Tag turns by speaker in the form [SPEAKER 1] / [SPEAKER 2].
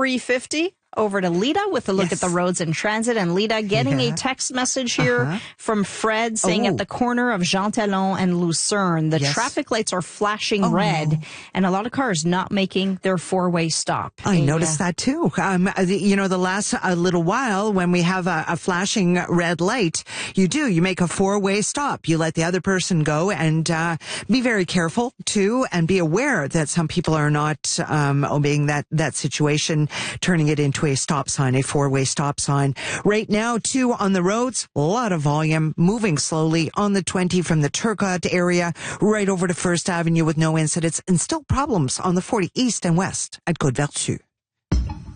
[SPEAKER 1] 350. Over to Lita with a look at the roads in transit. And Lita, getting a text message here from Fred saying at the corner of Jean Talon and Lucerne, the traffic lights are flashing red and a lot of cars not making their four-way stop.
[SPEAKER 2] I noticed that too. The last little while when we have a flashing red light, you make a four-way stop. You let the other person go and be very careful too and be aware that some people are not obeying that situation, turning it into a stop sign, a four-way stop sign. Right now, too, on the roads, a lot of volume, moving slowly on the 20 from the Turcotte area right over to First Avenue with no incidents, and still problems on the 40 east and west at Côte-Vertu.